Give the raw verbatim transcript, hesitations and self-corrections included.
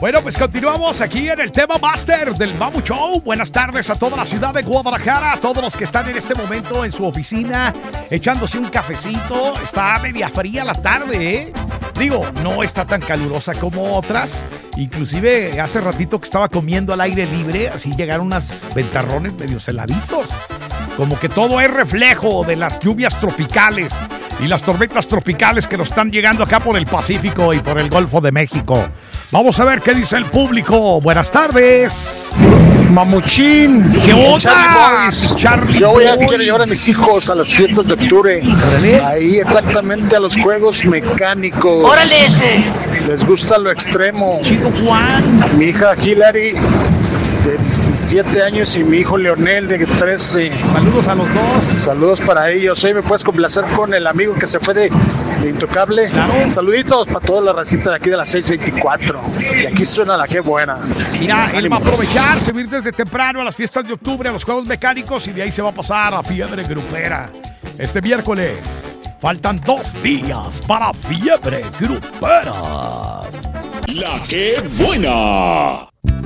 Bueno, pues continuamos aquí en el tema Master del Mamu Show. Buenas tardes a toda la ciudad de Guadalajara, a todos los que están en este momento en su oficina echándose un cafecito. Está media fría la tarde, ¿eh? Digo, no está tan calurosa como otras. Inclusive hace ratito que estaba comiendo al aire libre, así llegaron unas ventarrones medio heladitos. Como que todo es reflejo de las lluvias tropicales y las tormentas tropicales que nos están llegando acá por el Pacífico y por el Golfo de México. Vamos a ver qué dice el público. Buenas tardes. Mamuchín. ¿Qué onda? Charlie Boys. Charlie Yo voy a Boys. quiero llevar a mis hijos a las fiestas de octubre. Órale. Ahí exactamente a los juegos mecánicos. ¡Órale ese! Les gusta lo extremo. Chico Juan. Mi hija Hilary de diecisiete años y mi hijo Leonel de trece. Saludos a los dos. Saludos para ellos. Hoy me puedes complacer con el amigo que se fue de, de Intocable. Claro. Saluditos para toda la racita de aquí de las seis veinticuatro. Y aquí suena la que buena. Mira, él Ánimo. va a aprovechar, subir desde temprano a las fiestas de octubre, a los juegos mecánicos, y de ahí se va a pasar a Fiebre Grupera. Este miércoles faltan dos días para Fiebre Grupera. La que buena.